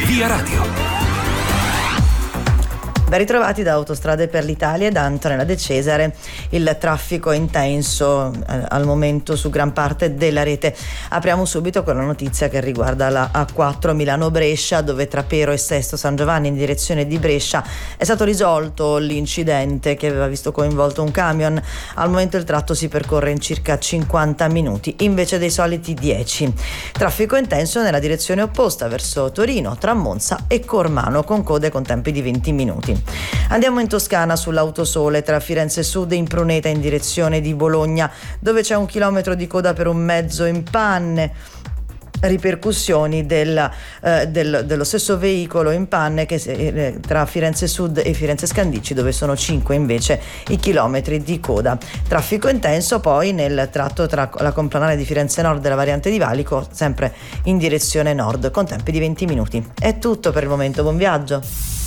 Via Radio. Ben ritrovati da Autostrade per l'Italia e da Antonella De Cesare. Il traffico è intenso al momento su gran parte della rete. Apriamo subito con la notizia che riguarda la A4 Milano-Brescia, dove tra Pero e Sesto San Giovanni in direzione di Brescia è stato risolto l'incidente che aveva visto coinvolto un camion. Al momento il tratto si percorre in circa 50 minuti invece dei soliti 10. Traffico intenso nella direzione opposta verso Torino, tra Monza e Cormano, con code con tempi di 20 minuti. Andiamo in Toscana sull'Autosole tra Firenze Sud e Impruneta in direzione di Bologna, dove c'è 1 chilometro di coda per un mezzo in panne. Ripercussioni dello stesso veicolo in panne che tra Firenze Sud e Firenze Scandicci, dove sono 5 invece i chilometri di coda. Traffico intenso poi nel tratto tra la complanare di Firenze Nord e la variante di Valico, sempre in direzione nord, con tempi di 20 minuti. È tutto per il momento, buon viaggio.